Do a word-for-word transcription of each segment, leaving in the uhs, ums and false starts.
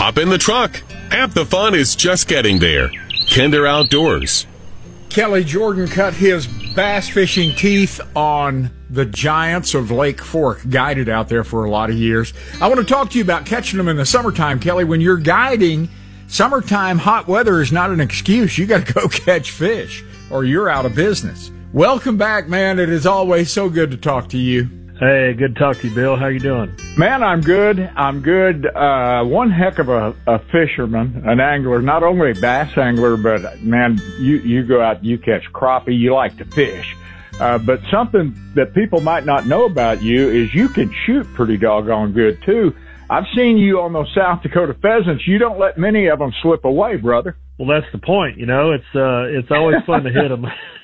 hop in the truck. Half the fun is just getting there. Kinder Outdoors. Kelly Jordan cut his bass fishing teeth on the giants of Lake Fork, guided out there for a lot of years. I want to talk to you about catching them in the summertime, Kelly. When you're guiding, summertime hot weather is not an excuse. You got to go catch fish or you're out of business. Welcome back, man. It is always so good to talk to you. Hey, good to talk to you, Bill. How you doing? Man, I'm good. I'm good. Uh, one heck of a, a fisherman, an angler, not only a bass angler, but man, you, you go out, you catch crappie, you like to fish. Uh, but something that people might not know about you is you can shoot pretty doggone good too. I've seen you on those South Dakota pheasants. You don't let many of them slip away, brother. Well, that's the point. You know, it's, uh, it's always fun to hit them.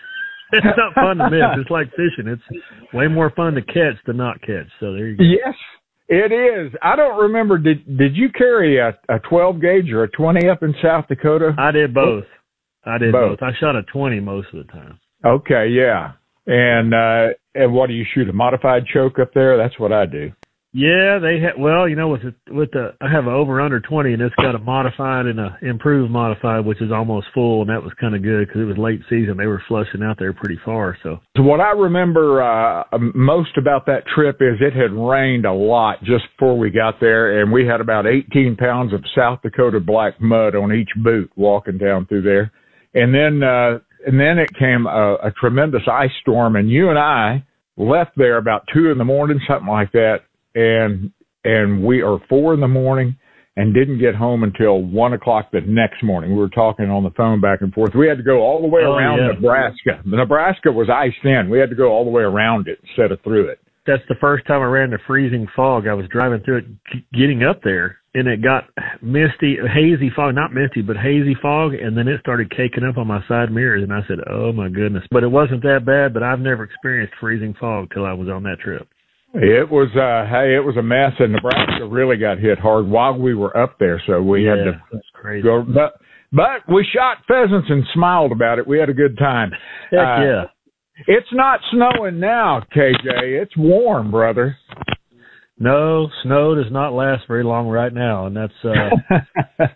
It's not fun to miss. It's like fishing. It's way more fun to catch than not catch. So there you go. Yes, it is. I don't remember. Did did you carry a, a twelve gauge or a twenty up in South Dakota? I did both. I did both. both. I shot a twenty most of the time. Okay, yeah. And uh, and what do you shoot? A modified choke up there? That's what I do. Yeah, they ha- well, you know, with the, with the I have an over under twenty, and it's got a modified and a improved modified, which is almost full, and that was kind of good because it was late season. They were flushing out there pretty far. So, so what I remember uh, most about that trip is it had rained a lot just before we got there, and we had about eighteen pounds of South Dakota black mud on each boot walking down through there, and then uh, and then it came a, a tremendous ice storm, and you and I left there about two in the morning, something like that. And and we are four in the morning and didn't get home until one o'clock the next morning. We were talking on the phone back and forth. We had to go all the way oh, around yeah. Nebraska. The Nebraska was iced in. We had to go all the way around it instead of through it. That's the first time I ran into freezing fog. I was driving through it, getting up there, and it got misty, hazy fog, not misty, but hazy fog, and then it started caking up on my side mirrors, and I said, oh, my goodness. But it wasn't that bad, but I've never experienced freezing fog till I was on that trip. It was, uh, hey, it was a mess, and Nebraska really got hit hard while we were up there, so we yeah, had to that's crazy. go. But, but we shot pheasants and smiled about it. We had a good time. Heck uh, yeah. It's not snowing now, K J. It's warm, brother. No, snow does not last very long right now, and that's uh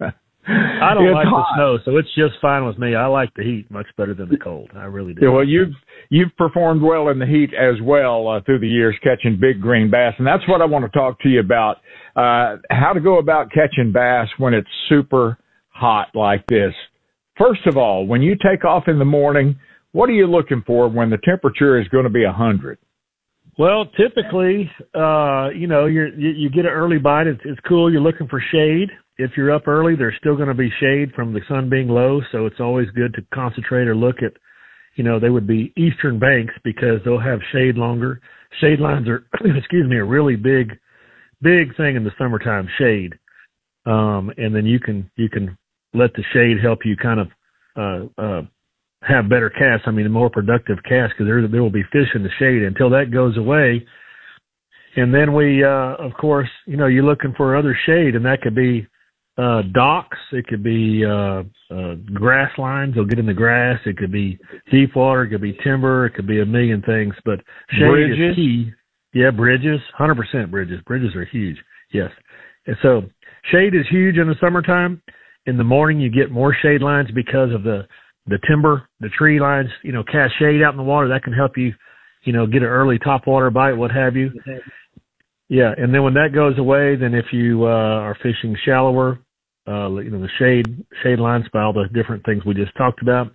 I don't it's like hot. the snow, so it's just fine with me. I like the heat much better than the cold. I really do. Yeah, well, you've you've performed well in the heat as well uh, through the years, catching big green bass, and that's what I want to talk to you about: uh, how to go about catching bass when it's super hot like this. First of all, when you take off in the morning, what are you looking for when the temperature is going to be a hundred? Well, typically, uh, you know, you're, you you get an early bite. It's, it's cool. You're looking for shade. If you're up early, there's still going to be shade from the sun being low, so it's always good to concentrate or look at, you know, they would be eastern banks because they'll have shade longer. Shade lines are, excuse me, a really big, big thing in the summertime, shade. Um, and then you can you can let the shade help you kind of uh, uh, have better casts. I mean, more productive casts because there there will be fish in the shade until that goes away. And then we, uh, of course, you know, you're looking for other shade, and that could be uh, docks. It could be uh, uh, grass lines. They'll get in the grass. It could be deep water. It could be timber. It could be a million things. But shade Bridges. is key. Yeah, bridges, one hundred percent bridges. Bridges are huge, yes. And so shade is huge in the summertime. In the morning, you get more shade lines because of the, the timber, the tree lines, you know, cast shade out in the water. That can help you, you know, get an early topwater bite, what have you. Yeah, and then when that goes away, then if you uh, are fishing shallower, uh, you know, the shade shade lines by all the different things we just talked about.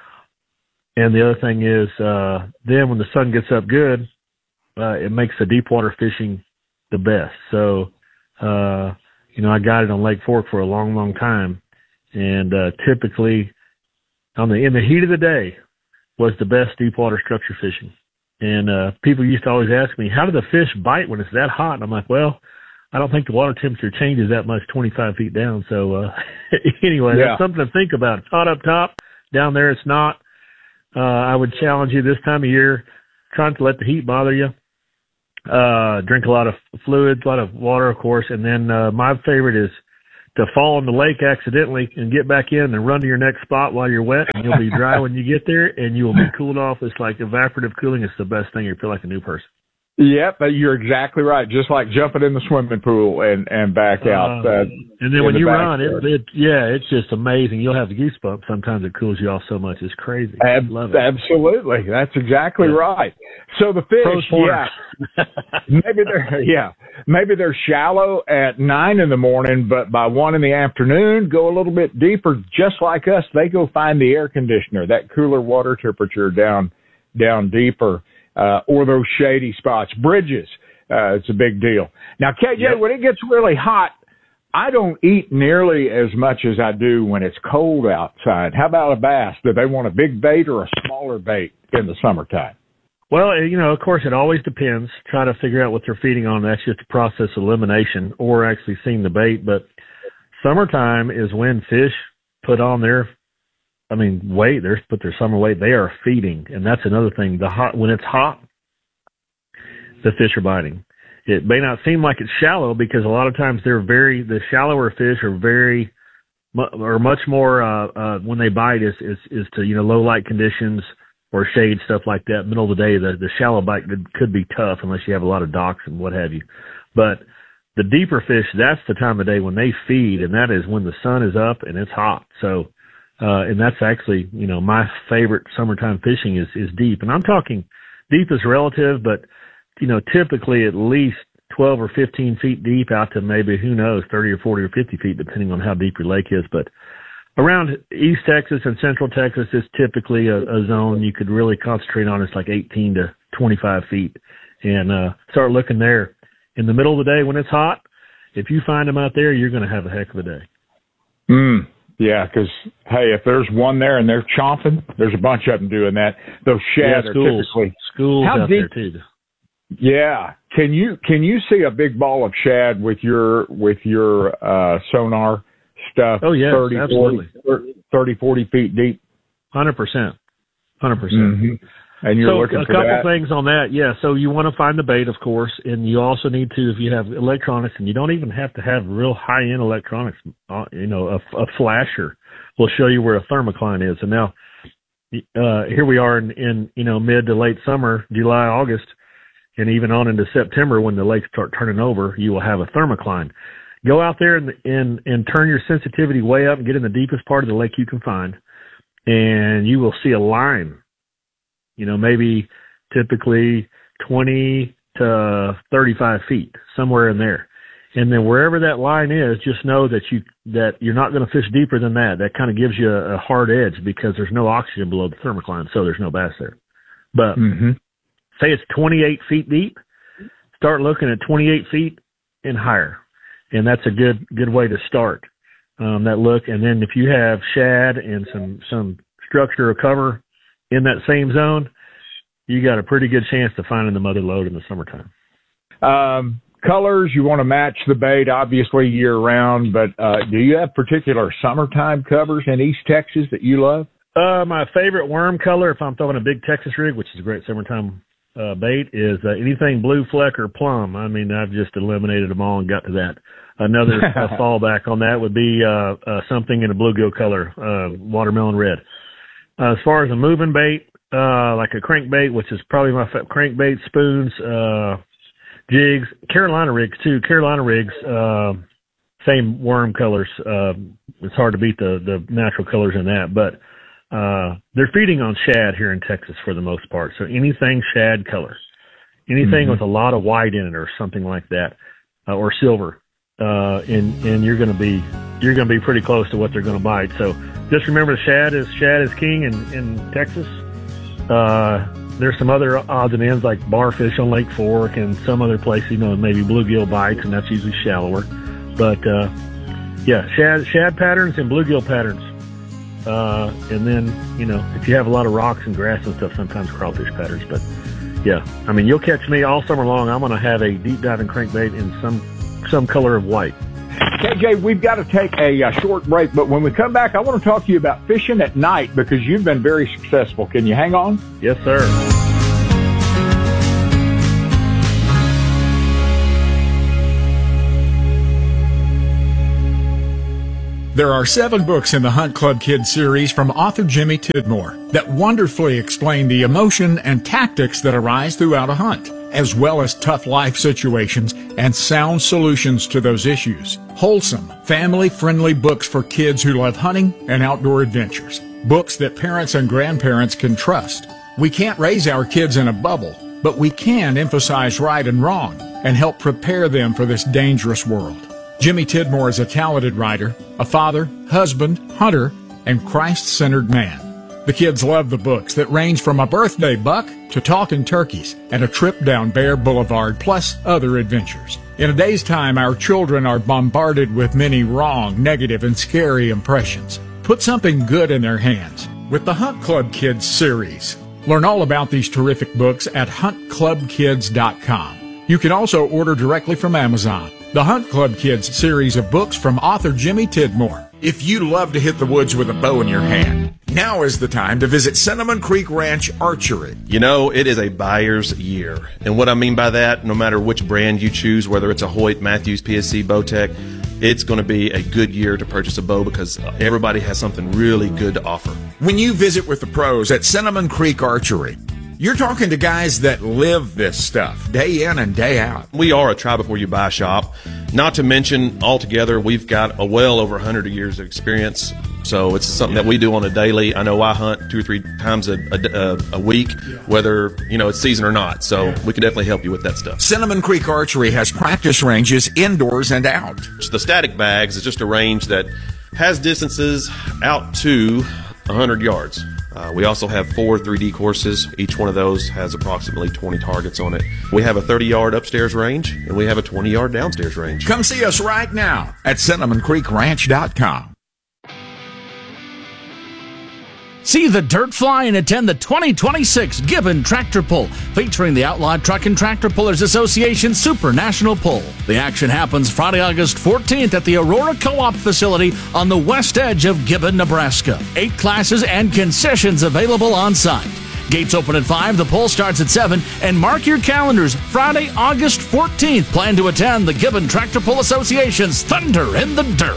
And the other thing is, uh, then when the sun gets up good, uh, it makes the deep water fishing the best. So, uh, you know, I guided on Lake Fork for a long, long time, and uh, typically on the in the heat of the day was the best deep water structure fishing. And uh, people used to always ask me, how do the fish bite when it's that hot? And I'm like, well, I don't think the water temperature changes that much twenty-five feet down. So uh, anyway, Yeah. that's something to think about. It's hot up top. Down there, it's not. Uh, I would challenge you this time of year, trying to let the heat bother you. Uh, drink a lot of fluids, a lot of water, of course. And then uh, my favorite is to fall in the lake accidentally and get back in and run to your next spot while you're wet, and you'll be dry when you get there, and you will be cooled off. It's like evaporative cooling. It's the best thing. You feel like a new person. Yep, but you're exactly right. Just like jumping in the swimming pool and, and back out. Uh, and then when the you run, it, it, yeah, it's just amazing. You'll have the goosebumps. Sometimes it cools you off so much. It's crazy. Ab- Love it. Absolutely. That's exactly yeah. right. So the fish, yeah, maybe they're, yeah, maybe they're shallow at nine in the morning, but by one in the afternoon, go a little bit deeper. Just like us, they go find the air conditioner, that cooler water temperature down, down deeper. Uh, or those shady spots, bridges. Uh, it's a big deal. Now, K J, yep. when it gets really hot, I don't eat nearly as much as I do when it's cold outside. How about a bass? Do they want a big bait or a smaller bait in the summertime? Well, you know, of course, it always depends. Try to figure out what they're feeding on. That's just a process of elimination or actually seeing the bait. But summertime is when fish put on their I mean, weight, they're put their summer weight, they are feeding. And that's another thing. The hot, when it's hot, the fish are biting. It may not seem like it's shallow because a lot of times they're very, the shallower fish are very, or much more, uh, uh, when they bite is, is, is to, you know, low light conditions or shade, stuff like that. Middle of the day, the, the shallow bite could, could be tough unless you have a lot of docks and what have you. But the deeper fish, that's the time of day when they feed, and that is when the sun is up and it's hot. So, Uh, and that's actually, you know, my favorite summertime fishing is, is deep. And I'm talking deep is relative, but, you know, typically at least twelve or fifteen feet deep out to maybe, who knows, thirty or forty or fifty feet, depending on how deep your lake is. But around East Texas and Central Texas is typically a, a zone you could really concentrate on. It's like eighteen to twenty-five feet. And uh, start looking there. In the middle of the day when it's hot, if you find them out there, you're going to have a heck of a day. Mm. Yeah, because, hey, if there's one there and they're chomping, there's a bunch of them doing that. Those shad yeah, are schools. typically... Schools how out deep, there, too. Yeah. Can you can you see a big ball of shad with your with your uh, sonar stuff? Oh, yes, thirty, absolutely. forty, thirty, forty feet deep? one hundred percent. one hundred percent. Mm-hmm. And you're so looking a for couple that? things on that. Yeah, so you want to find the bait, of course, and you also need to, if you have electronics, and you don't even have to have real high-end electronics, uh, you know, a, a flasher will show you where a thermocline is. And now, uh, here we are in, in, you know, mid to late summer, July, August, and even on into September when the lakes start turning over, you will have a thermocline. Go out there and, and, and turn your sensitivity way up and get in the deepest part of the lake you can find, and you will see a line. You know, maybe typically twenty to thirty-five feet, somewhere in there. And then wherever that line is, just know that you, that you're not going to fish deeper than that. That kind of gives you a, a hard edge because there's no oxygen below the thermocline, so there's no bass there. But mm-hmm. say it's twenty-eight feet deep, start looking at twenty-eight feet and higher. And that's a good, good way to start, um, that look. And then if you have shad and some, some structure or cover in that same zone, you got a pretty good chance to finding the mother lode in the summertime. Um, colors, you want to match the bait, obviously, year-round, but uh, do you have particular summertime covers in East Texas that you love? Uh, my favorite worm color, if I'm throwing a big Texas rig, which is a great summertime uh, bait, is uh, anything blue fleck or plum. I mean, I've just eliminated them all and got to that. Another uh, fallback on that would be uh, uh, something in a bluegill color, uh, watermelon red. Uh, as far as a moving bait, uh, like a crankbait, which is probably my fa- crankbait, spoons, uh, jigs, Carolina rigs too. Carolina rigs, uh, same worm colors. Uh, it's hard to beat the, the natural colors in that, but, uh, they're feeding on shad here in Texas for the most part. So anything shad color, anything mm-hmm. with a lot of white in it or something like that, uh, or silver, uh, and, and you're going to be, you're going to be pretty close to what they're going to bite. So just remember shad is, shad is king in, in Texas. Uh, there's some other odds and ends like barfish on Lake Fork and some other place, you know, maybe bluegill bites, and that's usually shallower. But, uh, yeah, shad, shad patterns and bluegill patterns. Uh, and then, you know, if you have a lot of rocks and grass and stuff, sometimes crawfish patterns. But, yeah, I mean, you'll catch me all summer long. I'm going to have a deep diving crankbait in some, some color of white. K J, we've got to take a, a short break, but when we come back, I want to talk to you about fishing at night because you've been very successful. Can you hang on? Yes, sir. There are seven books in the Hunt Club Kids series from author Jimmy Tidmore that wonderfully explain the emotion and tactics that arise throughout a hunt. as well as tough life situations and sound solutions to those issues. Wholesome, family-friendly books for kids who love hunting and outdoor adventures. Books that parents and grandparents can trust. We can't raise our kids in a bubble, but we can emphasize right and wrong and help prepare them for this dangerous world. Jimmy Tidmore is a talented writer, a father, husband, hunter, and Christ-centered man. The kids love the books that range from a birthday buck to talking turkeys and a trip down Bear Boulevard, plus other adventures. In a day's time, our children are bombarded with many wrong, negative, and scary impressions. Put something good in their hands with the Hunt Club Kids series. Learn all about these terrific books at hunt club kids dot com. You can also order directly from Amazon. The Hunt Club Kids series of books from author Jimmy Tidmore. If you love to hit the woods with a bow in your hand, now is the time to visit Cinnamon Creek Ranch Archery. You know, it is a buyer's year. And what I mean by that, no matter which brand you choose, whether it's a Hoyt, Matthews, P S C, Bowtech, it's going to be a good year to purchase a bow because everybody has something really good to offer. When you visit with the pros at Cinnamon Creek Archery, you're talking to guys that live this stuff day in and day out. We are a try before you buy shop. Not to mention, altogether, we've got a well over one hundred years of experience. So it's something that we do on a daily. I know I hunt two or three times a, a, a week, whether you know it's season or not. So we can definitely help you with that stuff. Cinnamon Creek Archery has practice ranges indoors and out. The static bags is just a range that has distances out to one hundred yards. Uh, we also have four three D courses. Each one of those has approximately twenty targets on it. We have a thirty-yard upstairs range, and we have a twenty-yard downstairs range. Come see us right now at cinnamon creek ranch dot com. See the dirt fly and attend the twenty twenty-six Gibbon Tractor Pull, featuring the Outlawed Truck and Tractor Pullers Association Super National Pull. The action happens Friday, August fourteenth at the Aurora Co-op facility on the west edge of Gibbon, Nebraska. Eight classes and concessions available on site. Gates open at five, the pull starts at seven, and mark your calendars. Friday, August fourteenth. Plan to attend the Gibbon Tractor Pull Association's Thunder in the Dirt.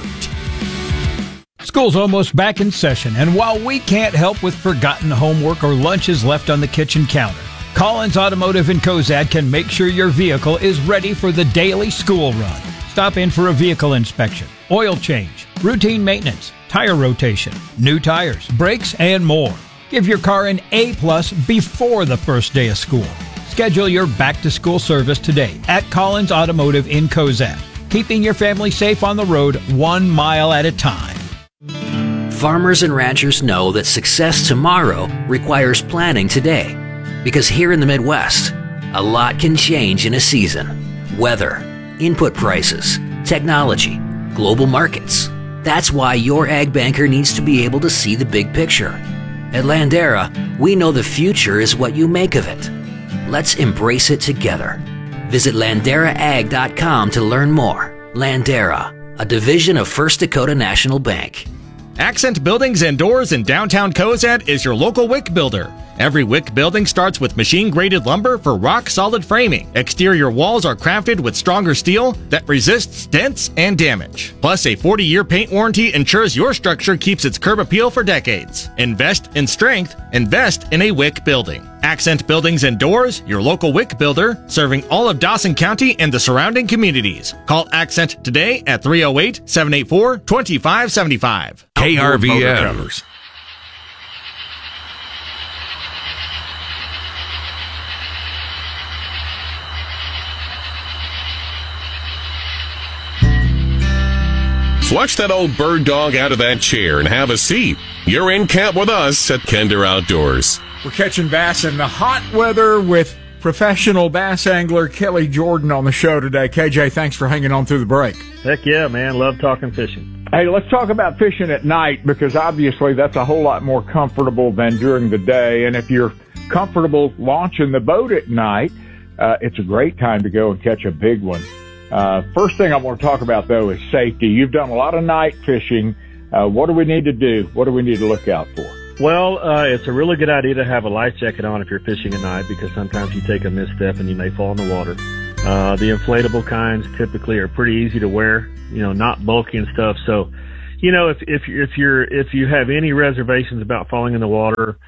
School's almost back in session, and while we can't help with forgotten homework or lunches left on the kitchen counter, Collins Automotive in Cozad can make sure your vehicle is ready for the daily school run. Stop in for a vehicle inspection, oil change, routine maintenance, tire rotation, new tires, brakes, and more. Give your car an A-plus before the first day of school. Schedule your back-to-school service today at Collins Automotive in Cozad, keeping your family safe on the road one mile at a time. Farmers and ranchers know that success tomorrow requires planning today. Because here in the Midwest, a lot can change in a season. Weather, input prices, technology, global markets. That's why your ag banker needs to be able to see the big picture. At Landera, we know the future is what you make of it. Let's embrace it together. Visit landera ag dot com to learn more. Landera, a division of First Dakota National Bank. Accent Buildings and Doors in downtown Cozad is your local wick builder. Every wick building starts with machine-graded lumber for rock-solid framing. Exterior walls are crafted with stronger steel that resists dents and damage. Plus, a forty-year paint warranty ensures your structure keeps its curb appeal for decades. Invest in strength. Invest in a wick building. Accent Buildings and Doors, your local wick builder, serving all of Dawson County and the surrounding communities. Call Accent today at three oh eight, seven eight four, two five seven five. K R V M. Flush that old bird dog out of that chair and have a seat. You're in camp with us at Kinder Outdoors. We're catching bass in the hot weather with professional bass angler Kelly Jordan on the show today. K J, thanks for hanging on through the break. Heck yeah, man. Love talking fishing. Hey, let's talk about fishing at night, because obviously that's a whole lot more comfortable than during the day. And if you're comfortable launching the boat at night, uh, it's a great time to go and catch a big one. Uh, first thing I want to talk about, though, is safety. You've done a lot of night fishing. Uh, what do we need to do? What do we need to look out for? Well, uh, it's a really good idea to have a life jacket on if you're fishing at night, because sometimes you take a misstep and you may fall in the water. Uh, the inflatable kinds typically are pretty easy to wear, you know, not bulky and stuff. So, you know, if, if, if you're, if you have any reservations about falling in the water,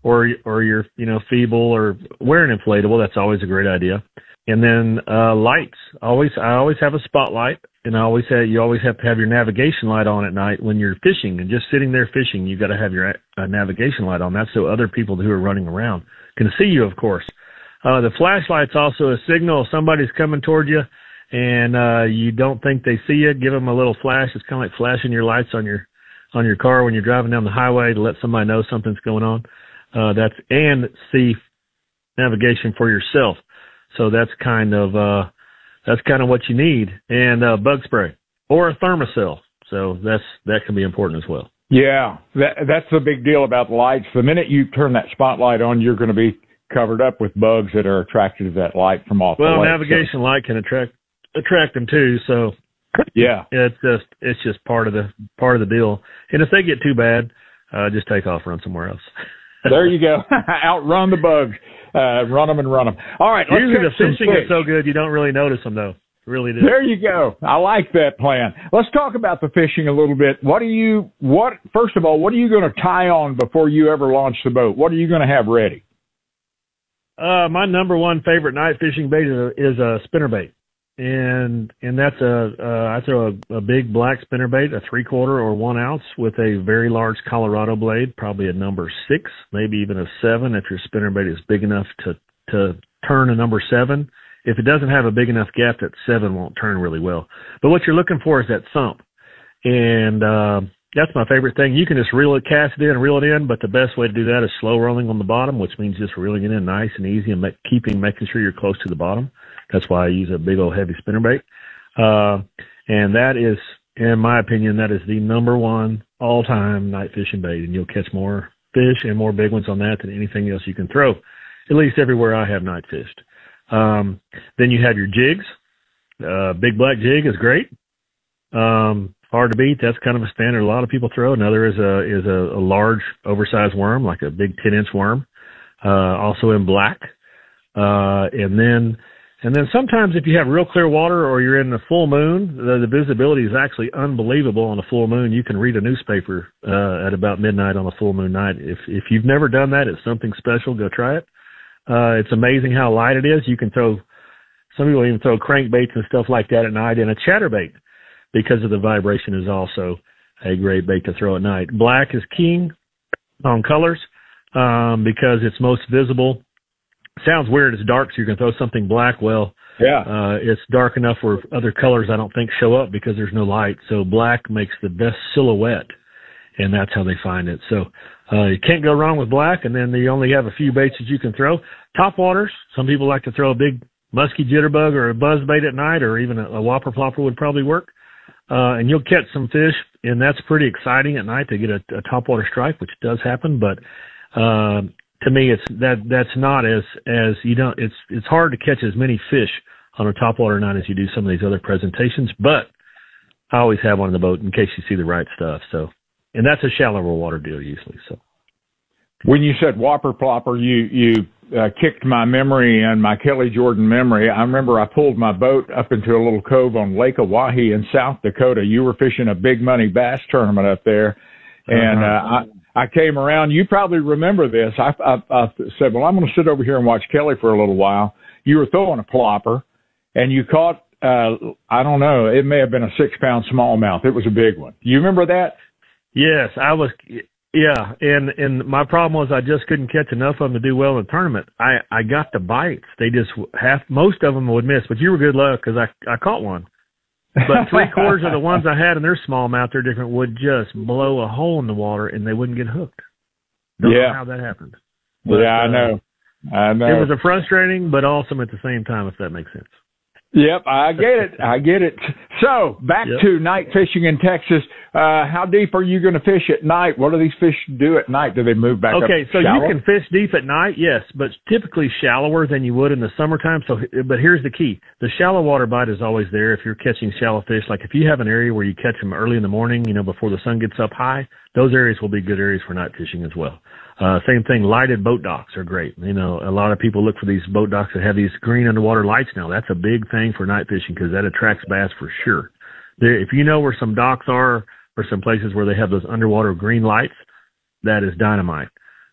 or or you're you know feeble or wear an inflatable. That's always a great idea. And then uh, lights. Always, I always have a spotlight, and I always have you always have to have your navigation light on at night when you're fishing. And just sitting there fishing, you got to have your uh, navigation light on. That's so other people who are running around can see you, of course. Uh, the flashlight's also a signal if somebody's coming toward you, and uh, you don't think they see you. Give them a little flash. It's kind of like flashing your lights on your on your car when you're driving down the highway to let somebody know something's going on. Uh, that's and see navigation for yourself. So that's kind of uh, that's kind of what you need, and uh, bug spray or a Thermacell. So that's that can be important as well. Yeah, that, that's the big deal about the lights. The minute you turn that spotlight on, you're going to be covered up with bugs that are attracted to that light from off well, the lake. Well, navigation so. light can attract attract them too. So yeah, it's just it's just part of the part of the deal. And if they get too bad, uh, just take off, run somewhere else. There you go. Outrun the bugs. Uh, run them and run them. All right. Let's Usually the fishing fish. is so good you don't really notice them, though. Really do. There you go. I like that plan. Let's talk about the fishing a little bit. What do you, what, first of all, what are you going to tie on before you ever launch the boat? What are you going to have ready? Uh, my number one favorite night fishing bait is a, is a spinnerbait. And, and that's a, uh, I throw a, a big black spinnerbait, a three quarter or one ounce with a very large Colorado blade, probably a number six, maybe even a seven if your spinnerbait is big enough to, to turn a number seven. If it doesn't have a big enough gap, that seven won't turn really well. But what you're looking for is that thump. And, uh, that's my favorite thing. You can just reel it, cast it in and reel it in, but the best way to do that is slow rolling on the bottom, which means just reeling it in nice and easy and make, keeping, making sure you're close to the bottom. That's why I use a big old heavy spinnerbait. Uh, and that is, in my opinion, that is the number one all-time night fishing bait. And you'll catch more fish and more big ones on that than anything else you can throw, at least everywhere I have night fished. Um, then you have your jigs. Uh, big black jig is great. Um, hard to beat. That's kind of a standard a lot of people throw. Another is a, is a, a large oversized worm, like a big ten inch worm, uh, also in black. Uh, and then, and then sometimes if you have real clear water or you're in the full moon, the, the visibility is actually unbelievable on a full moon. You can read a newspaper, uh, at about midnight on a full moon night. If, if you've never done that, it's something special. Go try it. Uh, it's amazing how light it is. You can throw, some people even throw crankbaits and stuff like that at night, and a chatterbait, because of the vibration, is also a great bait to throw at night. Black is king on colors, um, because it's most visible. Sounds weird. It's dark, so you can throw something black. Well, yeah, uh, it's dark enough where other colors I don't think show up because there's no light. So black makes the best silhouette, and that's how they find it. So, uh, you can't go wrong with black. And then you only have a few baits that you can throw. Top waters. Some people like to throw a big musky jitterbug or a buzz bait at night, or even a, a whopper plopper would probably work. Uh, and you'll catch some fish, and that's pretty exciting at night to get a, a topwater strike, which does happen. But, uh, to me, it's that, that's not as, as you don't, it's, it's hard to catch as many fish on a topwater night as you do some of these other presentations, but I always have one in the boat in case you see the right stuff. So, and that's a shallower water deal usually. So when you said whopper plopper, you, you, uh, kicked my memory and my Kelly Jordan memory. I remember I pulled my boat up into a little cove on Lake Oahe in South Dakota. You were fishing a big money bass tournament up there. And, uh, I, I came around. You probably remember this. I, I, I said, well, I'm going to sit over here and watch Kelly for a little while. You were throwing a plopper, and you caught, uh, I don't know, it may have been a six-pound smallmouth. It was a big one. You remember that? Yes, I was, yeah. And, and my problem was I just couldn't catch enough of them to do well in the tournament. I, I got the bites. They just, half, most of them would miss, but you were good luck because I, I caught one. But three quarters of the ones I had in their smallmouth, they're different, would just blow a hole in the water and they wouldn't get hooked. Don't yeah. know how that happened. But, yeah, I know. I know. It was a frustrating, but awesome at the same time, if that makes sense. Yep, I get it. I get it. So back yep. to night fishing in Texas. Uh, how deep are you going to fish at night? What do these fish do at night? Do they move back okay, up? Okay, so shallow? you can fish deep at night, yes, but typically shallower than you would in the summertime. So, but here's the key: the shallow water bite is always there. If you're catching shallow fish, like if you have an area where you catch them early in the morning, you know, before the sun gets up high, those areas will be good areas for night fishing as well. Uh, same thing, lighted boat docks are great. You know, a lot of people look for these boat docks that have these green underwater lights now. That's a big thing for night fishing because that attracts bass for sure. There, if you know where some docks are or some places where they have those underwater green lights, that is dynamite.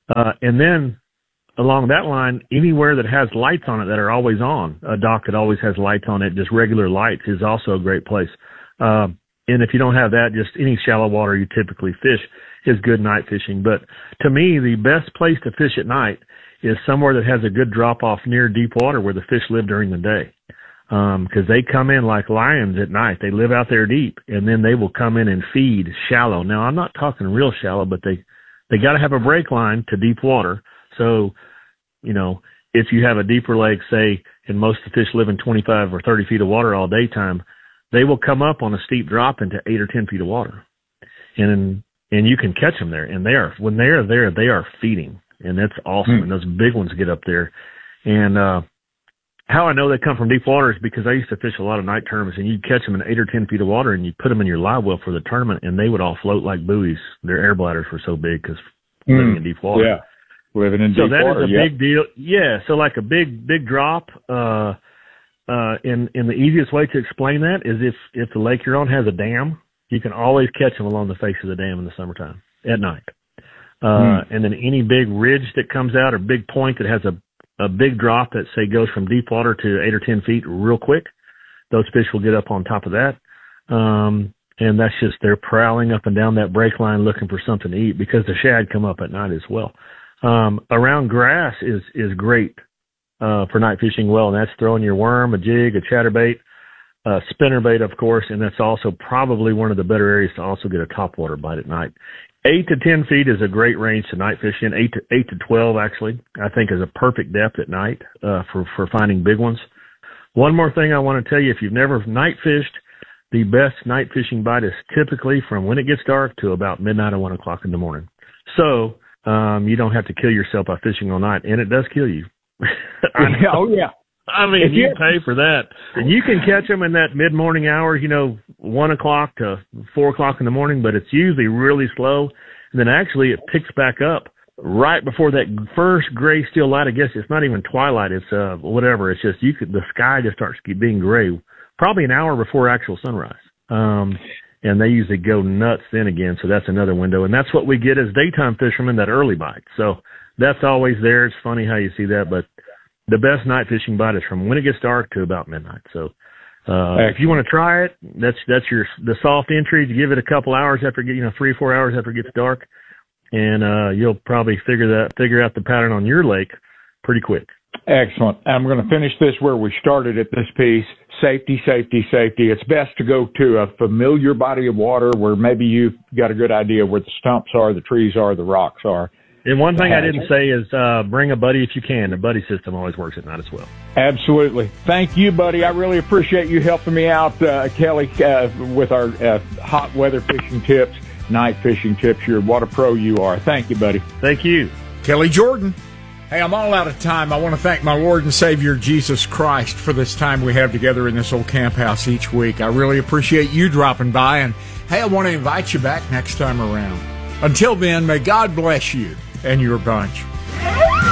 Uh, and then along that line, anywhere that has lights on it that are always on, a dock that always has lights on it, just regular lights, is also a great place. Uh, and if you don't have that, just any shallow water you typically fish is good night fishing. But to me, the best place to fish at night is somewhere that has a good drop off near deep water where the fish live during the day. Um, cause they come in like lions at night. They live out there deep, and then they will come in and feed shallow. Now, I'm not talking real shallow, but they, they got to have a break line to deep water. So, you know, if you have a deeper lake, say, and most of the fish live in twenty-five or thirty feet of water all daytime, they will come up on a steep drop into eight or ten feet of water. And, and you can catch them there. And they are, when they are there, they are feeding. And that's awesome. Mm. And those big ones get up there. And, uh, how I know they come from deep water is because I used to fish a lot of night tournaments, and you'd catch them in eight or ten feet of water, and you put them in your live well for the tournament, and they would all float like buoys. Their air bladders were so big because mm. living in deep water. Yeah, living in so deep water. So that is a yeah. big deal. Yeah, so like a big, big drop. Uh, uh, and, and the easiest way to explain that is if, if the lake you're on has a dam, you can always catch them along the face of the dam in the summertime at night. Uh, mm. And then any big ridge that comes out or big point that has a a big drop that, say, goes from deep water to eight or ten feet real quick, those fish will get up on top of that. Um, and that's just, they're prowling up and down that break line looking for something to eat, because the shad come up at night as well. Um, around grass is, is great, uh, for night fishing well, and that's throwing your worm, a jig, a chatterbait, uh, spinnerbait, of course, and that's also probably one of the better areas to also get a topwater bite at night. Eight to ten feet is a great range to night fish in. Eight to eight to twelve, actually, I think is a perfect depth at night uh, for for finding big ones. One more thing I want to tell you: if you've never night fished, the best night fishing bite is typically from when it gets dark to about midnight or one o'clock in the morning. So um, you don't have to kill yourself by fishing all night, and it does kill you. Oh yeah. I mean, you pay for that. And you can catch them in that mid-morning hours, you know, one o'clock to four o'clock in the morning, but it's usually really slow. And then actually it picks back up right before that first gray steel light. I guess it's not even twilight. It's uh whatever. It's just, you could, the sky just starts being gray probably an hour before actual sunrise. Um, and they usually go nuts then again. So that's another window. And that's what we get as daytime fishermen, that early bite. So that's always there. It's funny how you see that, but the best night fishing bite is from when it gets dark to about midnight. So, uh, if you want to try it, that's, that's your, the soft entry. To give it a couple hours after, you know, three or four hours after it gets dark. And, uh, you'll probably figure that, figure out the pattern on your lake pretty quick. Excellent. I'm going to finish this where we started at this piece. Safety, safety, safety. It's best to go to a familiar body of water where maybe you've got a good idea where the stumps are, the trees are, the rocks are. And one thing I didn't say is uh, bring a buddy if you can. The buddy system always works at night as well. Absolutely. Thank you, buddy. I really appreciate you helping me out, uh, Kelly, uh, with our uh, hot weather fishing tips, night fishing tips. You're what a pro you are. Thank you, buddy. Thank you. Kelly Jordan. Hey, I'm all out of time. I want to thank my Lord and Savior, Jesus Christ, for this time we have together in this old camp house each week. I really appreciate you dropping by. And, hey, I want to invite you back next time around. Until then, may God bless you and your bunch.